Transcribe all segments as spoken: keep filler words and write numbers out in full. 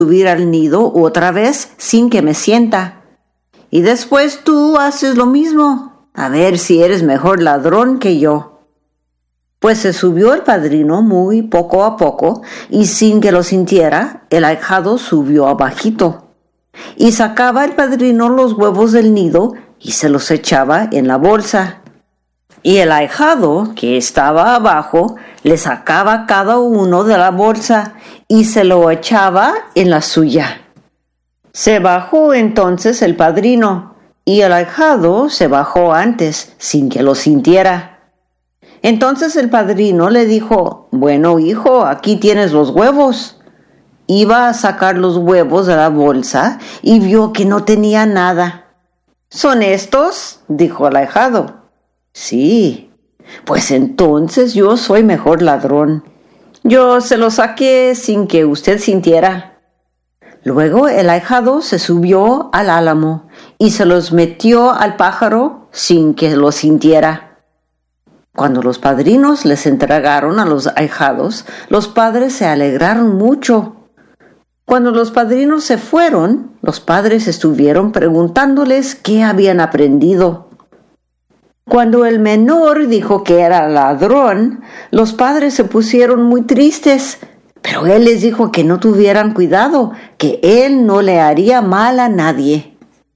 subir al nido otra vez sin que me sienta. Y después tú haces lo mismo, a ver si eres mejor ladrón que yo. Pues se subió el padrino muy poco a poco, y sin que lo sintiera, el ahijado subió abajito. Y sacaba el padrino los huevos del nido y se los echaba en la bolsa. Y el ahijado, que estaba abajo, le sacaba cada uno de la bolsa y se lo echaba en la suya. Se bajó entonces el padrino, y el ahijado se bajó antes, sin que lo sintiera. Entonces el padrino le dijo: «Bueno, hijo, aquí tienes los huevos». Iba a sacar los huevos de la bolsa y vio que no tenía nada. «¿Son estos?», dijo el ahijado. «Sí». «Pues entonces yo soy mejor ladrón. Yo se los saqué sin que usted sintiera». Luego el ahijado se subió al álamo y se los metió al pájaro sin que lo sintiera. Cuando los padrinos les entregaron a los ahijados, los padres se alegraron mucho. Cuando los padrinos se fueron, los padres estuvieron preguntándoles qué habían aprendido. Cuando el menor dijo que era ladrón, los padres se pusieron muy tristes, pero él les dijo que no tuvieran cuidado, que él no le haría mal a nadie.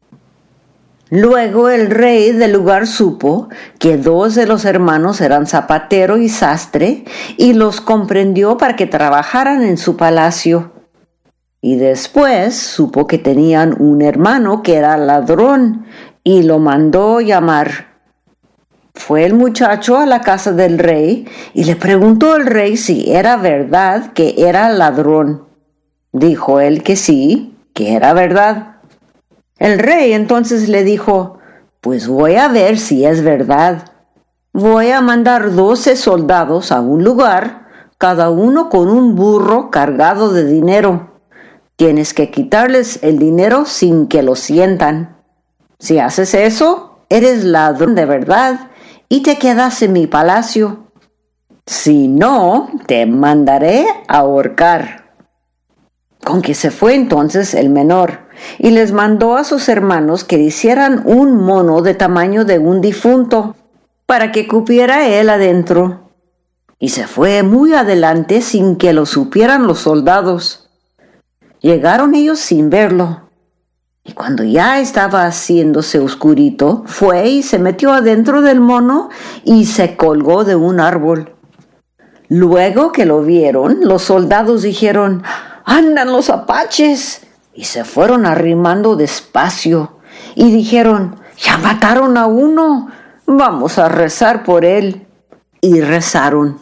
Luego el rey del lugar supo que dos de los hermanos eran zapatero y sastre, y los comprendió para que trabajaran en su palacio. Y después supo que tenían un hermano que era ladrón, y lo mandó llamar. Fue el muchacho a la casa del rey y le preguntó al rey si era verdad que era ladrón. Dijo él que sí, que era verdad. El rey entonces le dijo: «Pues voy a ver si es verdad. Voy a mandar doce soldados a un lugar, cada uno con un burro cargado de dinero. Tienes que quitarles el dinero sin que lo sientan. Si haces eso, eres ladrón de verdad y te quedas en mi palacio. Si no, te mandaré a ahorcar». Con que se fue entonces el menor y les mandó a sus hermanos que hicieran un mono de tamaño de un difunto para que cupiera él adentro. Y se fue muy adelante sin que lo supieran los soldados. Llegaron ellos sin verlo. Y cuando ya estaba haciéndose oscurito, fue y se metió adentro del mono y se colgó de un árbol. Luego que lo vieron, los soldados dijeron: «¡Andan los apaches!», y se fueron arrimando despacio. Y dijeron: «Ya mataron a uno, vamos a rezar por él». Y rezaron.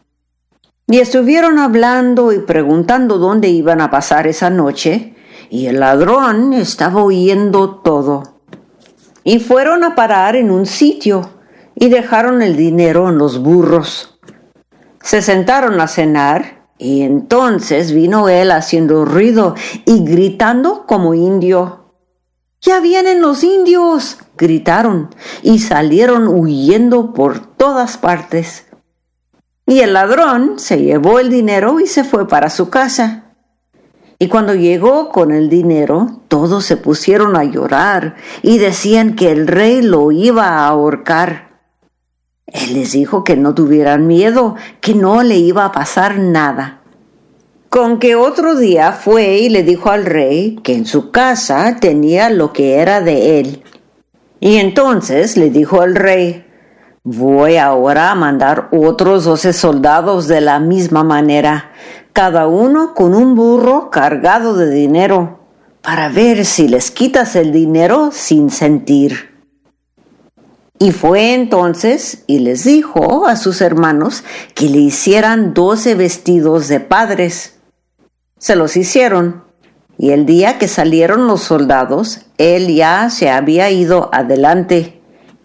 Y estuvieron hablando y preguntando dónde iban a pasar esa noche, y el ladrón estaba oyendo todo. Y fueron a parar en un sitio y dejaron el dinero en los burros. Se sentaron a cenar y entonces vino él haciendo ruido y gritando como indio. «¡Ya vienen los indios!», gritaron, y salieron huyendo por todas partes. Y el ladrón se llevó el dinero y se fue para su casa. Y cuando llegó con el dinero, todos se pusieron a llorar y decían que el rey lo iba a ahorcar. Él les dijo que no tuvieran miedo, que no le iba a pasar nada. Con que otro día fue y le dijo al rey que en su casa tenía lo que era de él. Y entonces le dijo al rey: «Voy ahora a mandar otros doce soldados de la misma manera, cada uno con un burro cargado de dinero, para ver si les quitas el dinero sin sentir». Y fue entonces y les dijo a sus hermanos que le hicieran doce vestidos de padres. Se los hicieron, y el día que salieron los soldados, él ya se había ido adelante.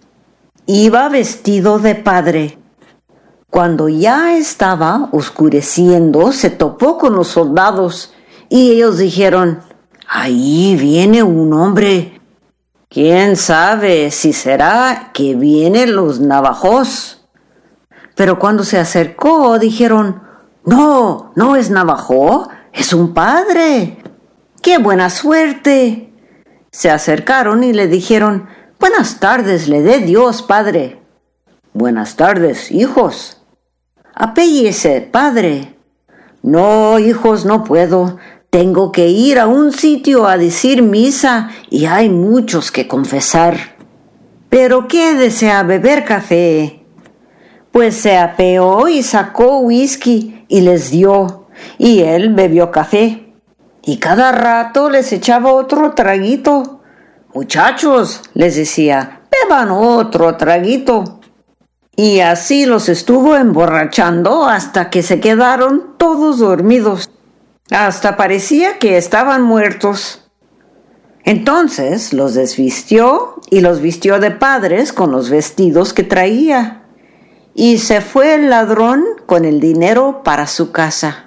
Iba vestido de padre. Cuando ya estaba oscureciendo, se topó con los soldados, y ellos dijeron: «Ahí viene un hombre. ¿Quién sabe si será que vienen los navajos?». Pero cuando se acercó, dijeron: «No, no es navajo, es un padre». ¡Qué buena suerte! Se acercaron y le dijeron: «Buenas tardes, le dé Dios, padre». «Buenas tardes, hijos». «Apéllese, padre». «No, hijos, no puedo. Tengo que ir a un sitio a decir misa y hay muchos que confesar». «¿Pero qué desea beber café?» Pues se apeó y sacó whisky y les dio, y él bebió café. Y cada rato les echaba otro traguito. «Muchachos», les decía, «beban otro traguito». Y así los estuvo emborrachando hasta que se quedaron todos dormidos. Hasta parecía que estaban muertos. Entonces los desvistió y los vistió de padres con los vestidos que traía. Y se fue el ladrón con el dinero para su casa.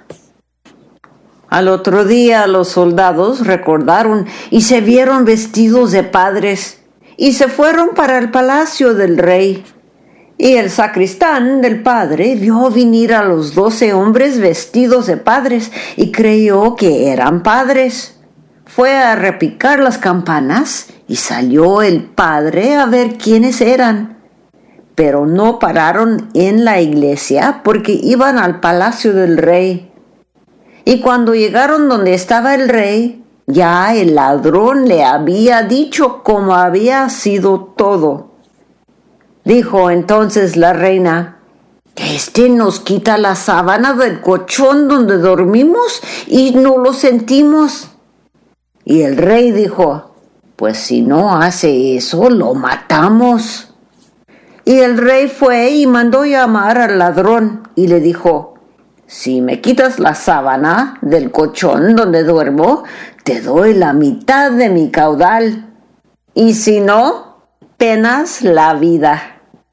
Al otro día los soldados recordaron y se vieron vestidos de padres y se fueron para el palacio del rey. Y el sacristán del padre vio venir a los doce hombres vestidos de padres y creyó que eran padres. Fue a repicar las campanas y salió el padre a ver quiénes eran. Pero no pararon en la iglesia porque iban al palacio del rey. Y cuando llegaron donde estaba el rey, ya el ladrón le había dicho cómo había sido todo. Dijo entonces la reina: «Este nos quita la sábana del colchón donde dormimos y no lo sentimos». Y el rey dijo: «Pues si no hace eso, lo matamos». Y el rey fue y mandó llamar al ladrón y le dijo: «Si me quitas la sábana del colchón donde duermo, te doy la mitad de mi caudal. Y si no, penas la vida».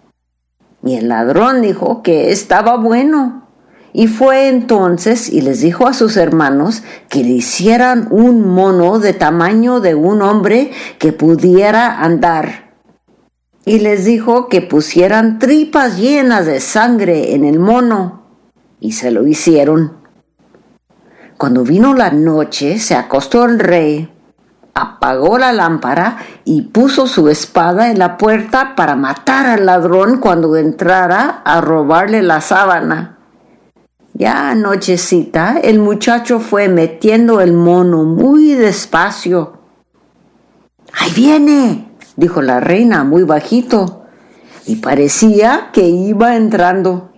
Y el ladrón dijo que estaba bueno. Y fue entonces y les dijo a sus hermanos que le hicieran un mono de tamaño de un hombre que pudiera andar. Y les dijo que pusieran tripas llenas de sangre en el mono. Y se lo hicieron. Cuando vino la noche, se acostó el rey, apagó la lámpara y puso su espada en la puerta para matar al ladrón cuando entrara a robarle la sábana. Ya anochecita, el muchacho fue metiendo el mono muy despacio. «¡Ahí viene!», dijo la reina muy bajito, y parecía que iba entrando.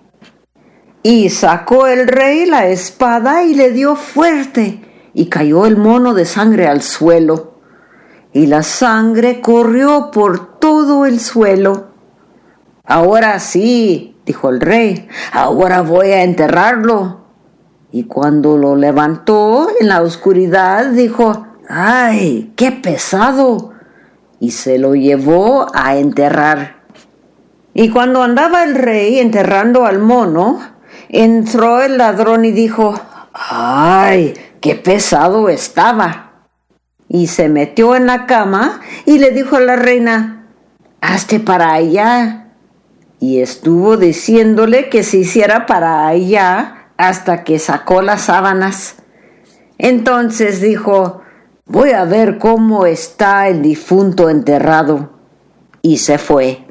Y sacó el rey la espada y le dio fuerte, y cayó el mono de sangre al suelo, y la sangre corrió por todo el suelo. «Ahora sí», dijo el rey, «ahora voy a enterrarlo». Y cuando lo levantó en la oscuridad, dijo: «¡Ay, qué pesado!», y se lo llevó a enterrar. Y cuando andaba el rey enterrando al mono, entró el ladrón y dijo: «¡Ay, qué pesado estaba!». Y se metió en la cama y le dijo a la reina: «Hazte para allá». Y estuvo diciéndole que se hiciera para allá hasta que sacó las sábanas. Entonces dijo: «Voy a ver cómo está el difunto enterrado». Y se fue.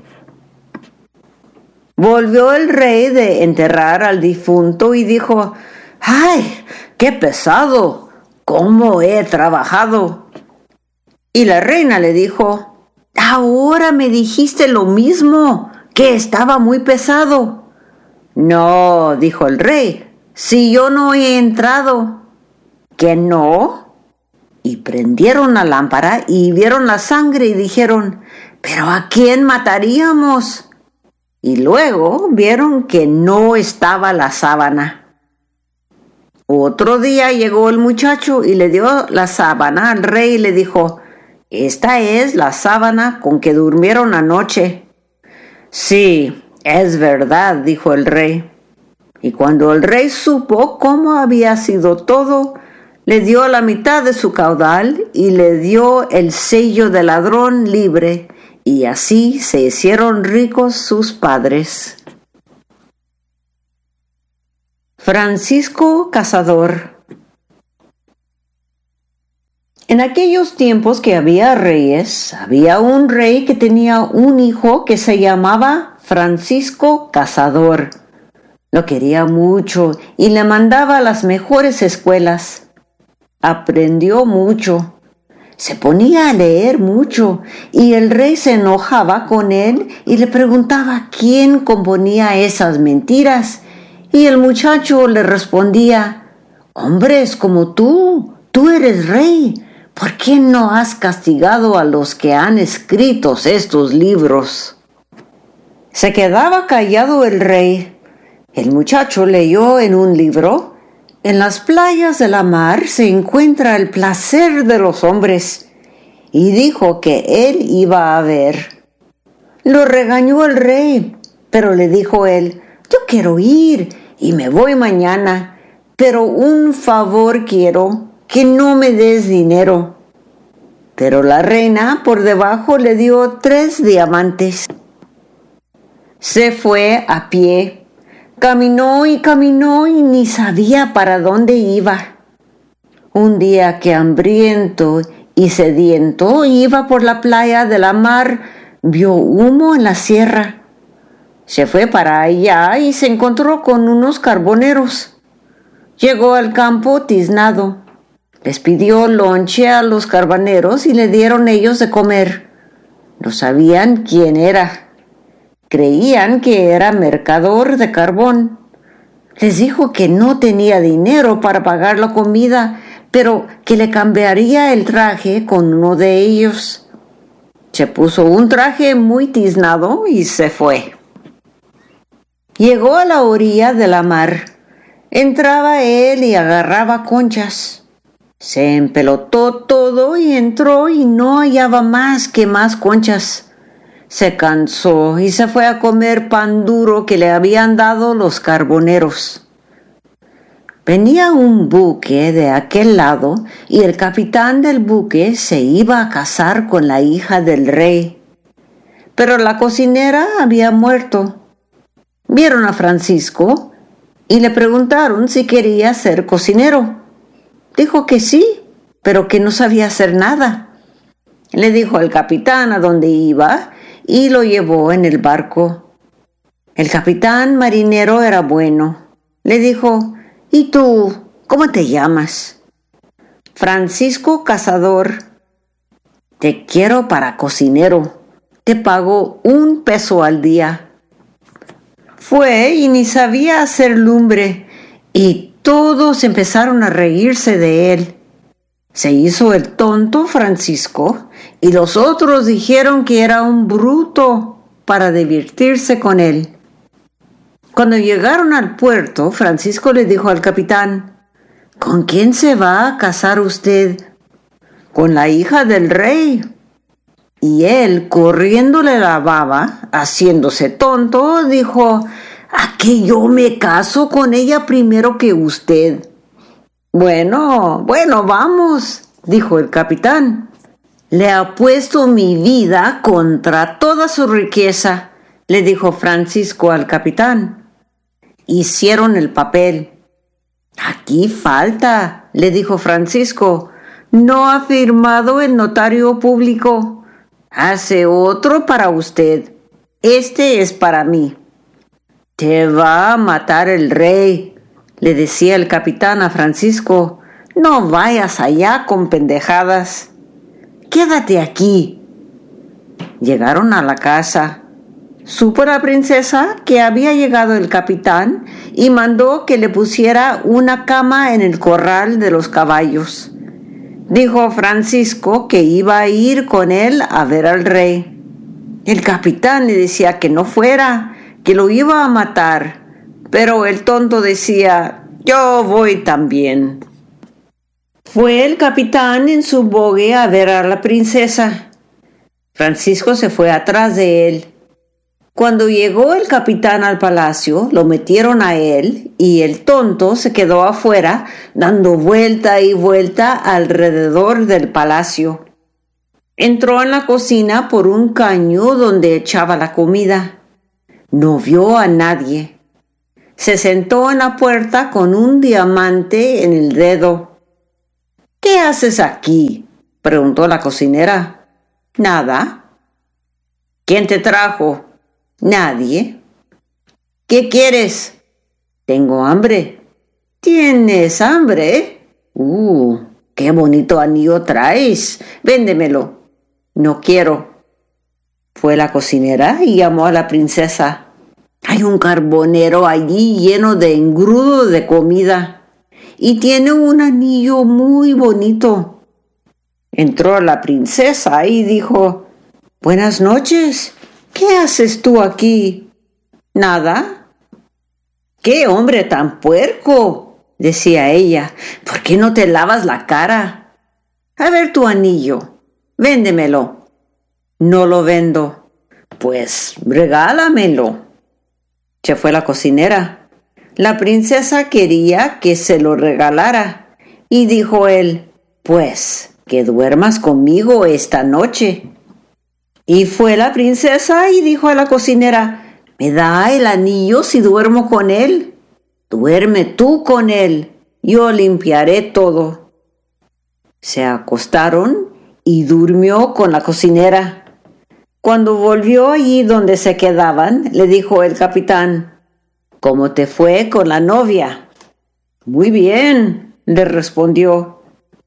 Volvió el rey de enterrar al difunto y dijo: «¡Ay, qué pesado! ¿Cómo he trabajado?». Y la reina le dijo: «Ahora me dijiste lo mismo, que estaba muy pesado». «No», dijo el rey, «si yo no he entrado». «¿Que no?». Y prendieron la lámpara y vieron la sangre y dijeron: «¿Pero a quién mataríamos?». Y luego vieron que no estaba la sábana. Otro día llegó el muchacho y le dio la sábana al rey y le dijo: «Esta es la sábana con que durmieron anoche». «Sí, es verdad», dijo el rey. Y cuando el rey supo cómo había sido todo, le dio la mitad de su caudal y le dio el sello de ladrón libre, y así se hicieron ricos sus padres. Francisco Cazador. En aquellos tiempos que había reyes, había un rey que tenía un hijo que se llamaba Francisco Cazador. Lo quería mucho y le mandaba a las mejores escuelas. Aprendió mucho. Se ponía a leer mucho y el rey se enojaba con él y le preguntaba quién componía esas mentiras. Y el muchacho le respondía: hombres como tú, tú eres rey. ¿Por qué no has castigado a los que han escrito estos libros? Se quedaba callado el rey. El muchacho leyó en un libro: en las playas de la mar se encuentra el placer de los hombres, y dijo que él iba a ver. Lo regañó el rey, pero le dijo él: yo quiero ir y me voy mañana, pero un favor quiero, que no me des dinero. Pero la reina por debajo le dio tres diamantes. Se fue a pie, caminó y caminó y ni sabía para dónde iba. Un día que hambriento y sediento iba por la playa de la mar, vio humo en la sierra. Se fue para allá y se encontró con unos carboneros. Llegó al campo tiznado. Les pidió lonche a los carboneros y le dieron ellos de comer. No sabían quién era. Creían que era mercador de carbón. Les dijo que no tenía dinero para pagar la comida, pero que le cambiaría el traje con uno de ellos. Se puso un traje muy tiznado y se fue. Llegó a la orilla de la mar. Entraba él y agarraba conchas. Se empelotó todo y entró y no hallaba más que más conchas. Se cansó y se fue a comer pan duro que le habían dado los carboneros. Venía un buque de aquel lado y el capitán del buque se iba a casar con la hija del rey. Pero la cocinera había muerto. Vieron a Francisco y le preguntaron si quería ser cocinero. Dijo que sí, pero que no sabía hacer nada. Le dijo al capitán a dónde iba y lo llevó en el barco. El capitán marinero era bueno. Le dijo: ¿y tú, cómo te llamas? Francisco Cazador. Te quiero para cocinero. Te pago un peso al día. Fue y ni sabía hacer lumbre, y todos empezaron a reírse de él. Se hizo el tonto Francisco, y los otros dijeron que era un bruto para divertirse con él. Cuando llegaron al puerto, Francisco le dijo al capitán: ¿con quién se va a casar usted? Con la hija del rey. Y él, corriéndole la baba, haciéndose tonto, dijo: ¿a qué yo me caso con ella primero que usted? Bueno, bueno, vamos, dijo el capitán. Le apuesto mi vida contra toda su riqueza, le dijo Francisco al capitán. Hicieron el papel. Aquí falta, le dijo Francisco. No ha firmado el notario público. Hace otro para usted. Este es para mí. Te va a matar el rey, le decía el capitán a Francisco. No vayas allá con pendejadas. Quédate aquí. Llegaron a la casa. Supo la princesa que había llegado el capitán y mandó que le pusiera una cama en el corral de los caballos. Dijo Francisco que iba a ir con él a ver al rey. El capitán le decía que no fuera, que lo iba a matar, pero el tonto decía: yo voy también. Fue el capitán en su bogue a ver a la princesa. Francisco se fue atrás de él. Cuando llegó el capitán al palacio, lo metieron a él y el tonto se quedó afuera dando vuelta y vuelta alrededor del palacio. Entró en la cocina por un caño donde echaba la comida. No vio a nadie. Se sentó en la puerta con un diamante en el dedo. ¿Qué haces aquí?, preguntó la cocinera. Nada. ¿Quién te trajo? Nadie. ¿Qué quieres? Tengo hambre. ¿Tienes hambre? Uh, qué bonito anillo traes. Véndemelo. No quiero. Fue la cocinera y llamó a la princesa. Hay un carbonero allí lleno de engrudo de comida y tiene un anillo muy bonito. Entró la princesa y dijo, Buenas noches. ¿Qué haces tú aquí? Nada. ¡Qué hombre tan puerco! Decía ella. ¿Por qué no te lavas la cara? A ver tu anillo. Véndemelo. No lo vendo. Pues regálamelo. Se fue la cocinera. La princesa quería que se lo regalara y dijo él, pues que duermas conmigo esta noche. Y fue la princesa y dijo a la cocinera, ¿me da el anillo si duermo con él? Duerme tú con él, yo limpiaré todo. Se acostaron y durmió con la cocinera. Cuando volvió allí donde se quedaban, le dijo el capitán, ¿cómo te fue con la novia? Muy bien, le respondió.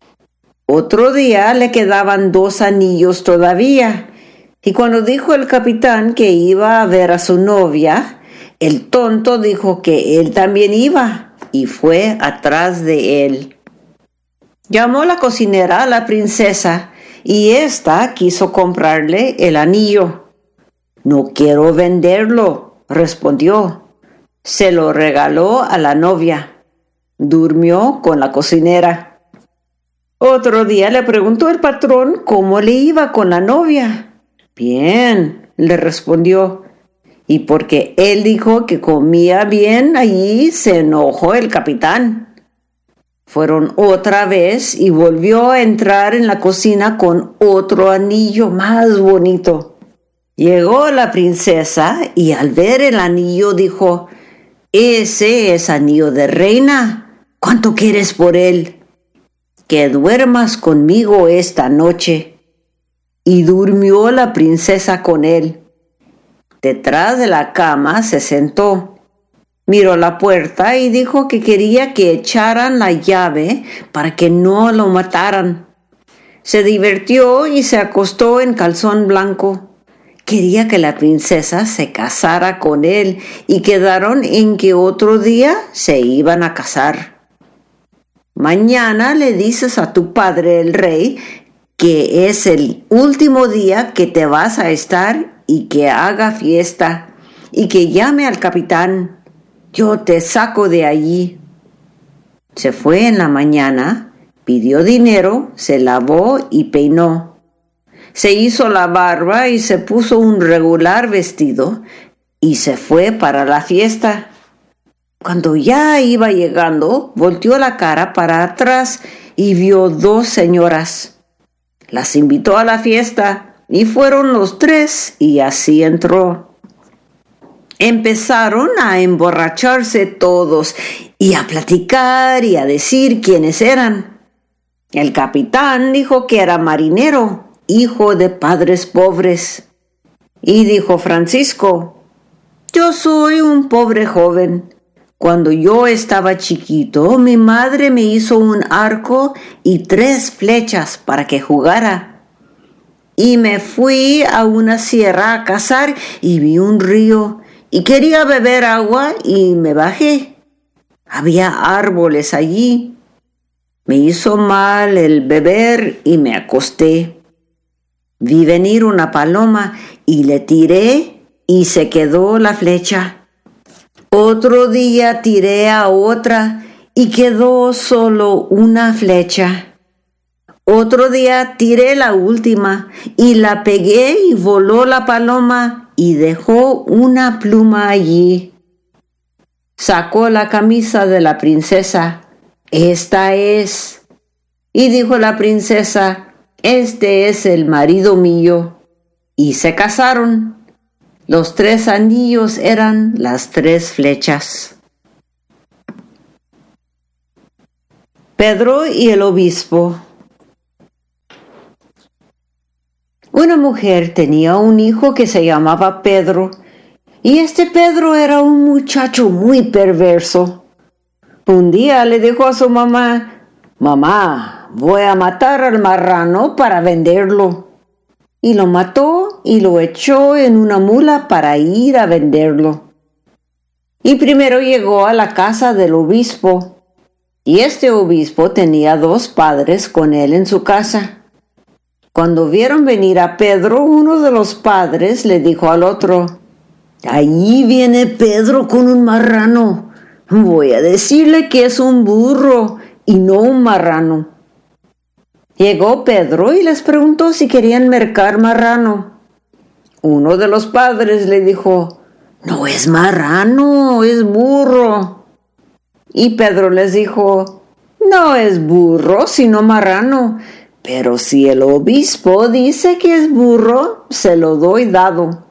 Otro día le quedaban dos anillos todavía, y cuando dijo el capitán que iba a ver a su novia, el tonto dijo que él también iba, y fue atrás de él. Llamó la cocinera a la princesa, y ésta quiso comprarle el anillo. No quiero venderlo, respondió. Se lo regaló a la novia. Durmió con la cocinera. Otro día le preguntó el patrón cómo le iba con la novia. Bien, le respondió. Y porque él dijo que comía bien, allí se enojó el capitán. Fueron otra vez y volvió a entrar en la cocina con otro anillo más bonito. Llegó la princesa y al ver el anillo dijo, «Ese es anillo de reina. ¿Cuánto quieres por él?» «Que duermas conmigo esta noche». Y durmió la princesa con él. Detrás de la cama se sentó. Miró la puerta y dijo que quería que echaran la llave para que no lo mataran. Se divirtió y se acostó en calzón blanco. Quería que la princesa se casara con él y quedaron en que otro día se iban a casar. Mañana le dices a tu padre el rey que es el último día que te vas a estar y que haga fiesta y que llame al capitán. Yo te saco de allí. Se fue en la mañana, pidió dinero, se lavó y peinó. Se hizo la barba y se puso un regular vestido y se fue para la fiesta. Cuando ya iba llegando, volteó la cara para atrás y vio dos señoras. Las invitó a la fiesta y fueron los tres y así entró. Empezaron a emborracharse todos y a platicar y a decir quiénes eran. El capitán dijo que era marinero, hijo de padres pobres. Y dijo Francisco, yo soy un pobre joven. Cuando yo estaba chiquito, mi madre me hizo un arco y tres flechas para que jugara. Y me fui a una sierra a cazar y vi un río. Y quería beber agua y me bajé. Había árboles allí. Me hizo mal el beber y me acosté. Vi venir una paloma y le tiré y se quedó la flecha. Otro día tiré a otra y quedó solo una flecha. Otro día tiré la última y la pegué y voló la paloma y dejó una pluma allí. Sacó la camisa de la princesa. Esta es. Y dijo la princesa, este es el marido mío. Y se casaron. Los tres anillos eran las tres flechas. Pedro y el obispo. Una mujer tenía un hijo que se llamaba Pedro, y este Pedro era un muchacho muy perverso. Un día le dijo a su mamá: «Mamá, voy a matar al marrano para venderlo». Y lo mató y lo echó en una mula para ir a venderlo. Y primero llegó a la casa del obispo, y este obispo tenía dos padres con él en su casa. Cuando vieron venir a Pedro, uno de los padres le dijo al otro: «Ahí viene Pedro con un marrano. Voy a decirle que es un burro y no un marrano». Llegó Pedro y les preguntó si querían mercar marrano. Uno de los padres le dijo: «No es marrano, es burro». Y Pedro les dijo: «No es burro, sino marrano, pero si el obispo dice que es burro, se lo doy dado».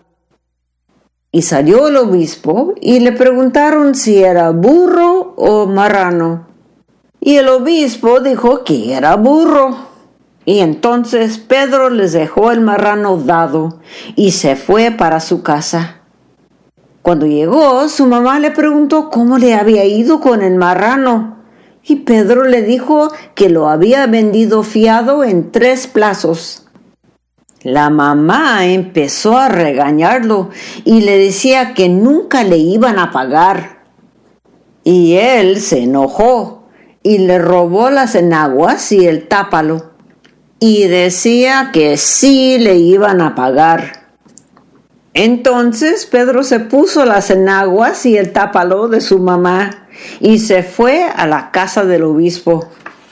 Y salió el obispo y le preguntaron si era burro o marrano. Y el obispo dijo que era burro. Y entonces Pedro les dejó el marrano dado y se fue para su casa. Cuando llegó, su mamá le preguntó cómo le había ido con el marrano. Y Pedro le dijo que lo había vendido fiado en tres plazos. La mamá empezó a regañarlo y le decía que nunca le iban a pagar. Y él se enojó y le robó las enaguas y el tápalo. Y decía que sí le iban a pagar. Entonces Pedro se puso las enaguas y el tápalo de su mamá y se fue a la casa del obispo.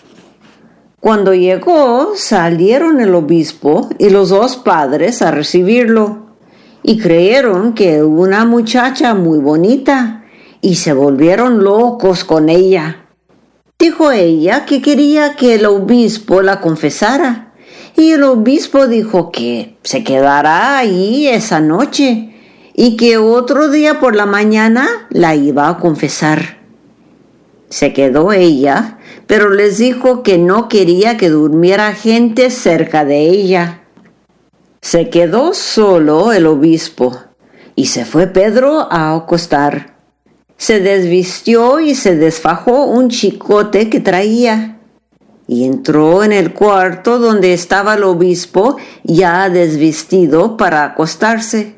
Cuando llegó, salieron el obispo y los dos padres a recibirlo, y creyeron que era una muchacha muy bonita, y se volvieron locos con ella. Dijo ella que quería que el obispo la confesara, y el obispo dijo que se quedará ahí esa noche, y que otro día por la mañana la iba a confesar. Se quedó ella, pero les dijo que no quería que durmiera gente cerca de ella. Se quedó solo el obispo, y se fue Pedro a acostar. Se desvistió y se desfajó un chicote que traía, y entró en el cuarto donde estaba el obispo ya desvestido para acostarse.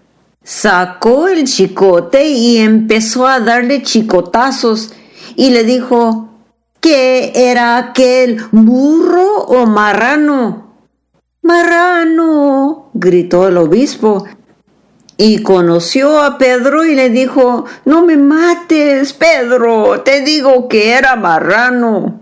Sacó el chicote y empezó a darle chicotazos, y le dijo: ¿qué era aquel, burro o marrano? «Marrano», gritó el obispo, y conoció a Pedro y le dijo: «No me mates, Pedro, te digo que era marrano».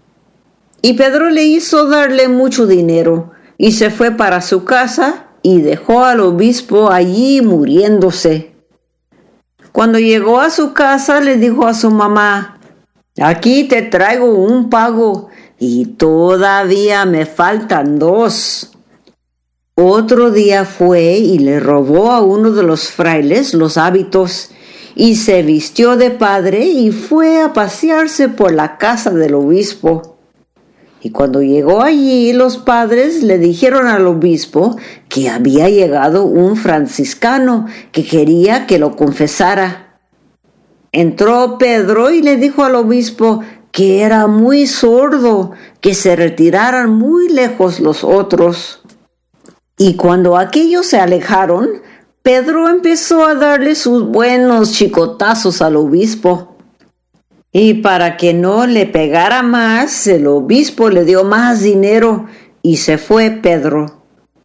Y Pedro le hizo darle mucho dinero, y se fue para su casa y dejó al obispo allí muriéndose. Cuando llegó a su casa le dijo a su mamá: «Aquí te traigo un pago y todavía me faltan dos». Otro día fue y le robó a uno de los frailes los hábitos y se vistió de padre y fue a pasearse por la casa del obispo. Y cuando llegó allí, los padres le dijeron al obispo que había llegado un franciscano que quería que lo confesara. Entró Pedro y le dijo al obispo que era muy sordo, que se retiraran muy lejos los otros. Y cuando aquellos se alejaron, Pedro empezó a darle sus buenos chicotazos al obispo. Y para que no le pegara más, el obispo le dio más dinero y se fue Pedro.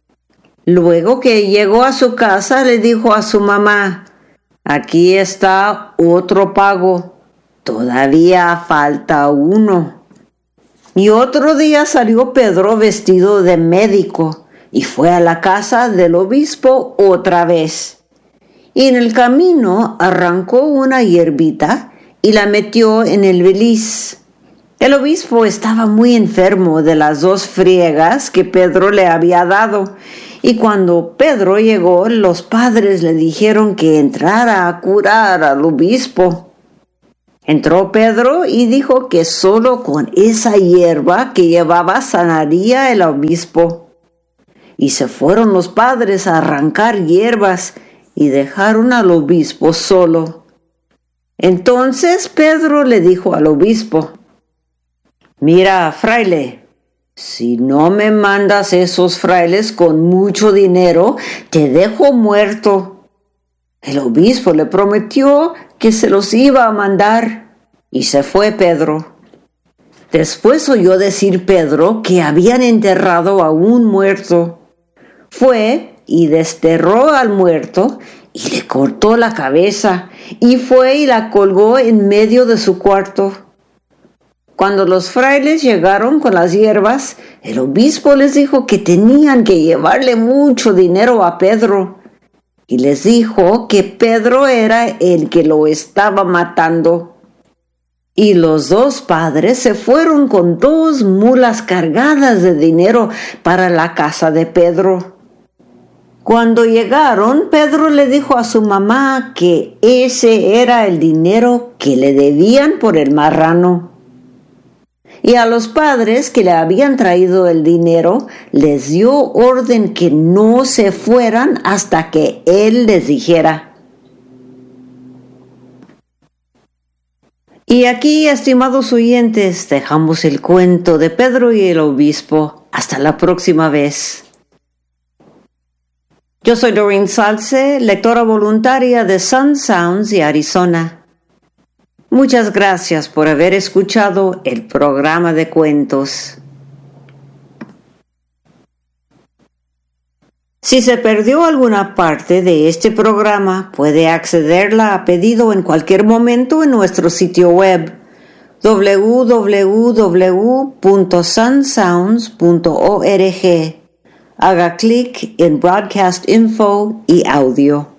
Luego que llegó a su casa, le dijo a su mamá: «Aquí está otro pago, todavía falta uno». Y otro día salió Pedro vestido de médico y fue a la casa del obispo otra vez. Y en el camino arrancó una hierbita y la metió en el beliz. El obispo estaba muy enfermo de las dos friegas que Pedro le había dado, y cuando Pedro llegó, los padres le dijeron que entrara a curar al obispo. Entró Pedro y dijo que solo con esa hierba que llevaba sanaría el obispo. y se fueron los padres a arrancar hierbas y dejaron al obispo solo. Entonces Pedro le dijo al obispo: «Mira, fraile, si no me mandas esos frailes con mucho dinero, te dejo muerto». El obispo le prometió que se los iba a mandar, y se fue Pedro. Después oyó decir Pedro que habían enterrado a un muerto. Fue y desterró al muerto y le cortó la cabeza, y fue y la colgó en medio de su cuarto. Cuando los frailes llegaron con las hierbas, el obispo les dijo que tenían que llevarle mucho dinero a Pedro, y les dijo que Pedro era el que lo estaba matando. Y los dos padres se fueron con dos mulas cargadas de dinero para la casa de Pedro. Cuando llegaron, Pedro le dijo a su mamá que ese era el dinero que le debían por el marrano. Y a los padres que le habían traído el dinero, les dio orden que no se fueran hasta que él les dijera. Y aquí, estimados oyentes, dejamos el cuento de Pedro y el obispo. Hasta la próxima vez. Yo soy Doreen Salce, lectora voluntaria de Sun Sounds y Arizona. Muchas gracias por haber escuchado el programa de cuentos. Si se perdió alguna parte de este programa, puede accederla a pedido en cualquier momento en nuestro sitio web doble u doble u doble u punto sun sounds punto org. Haga clic en Broadcast Info y Audio.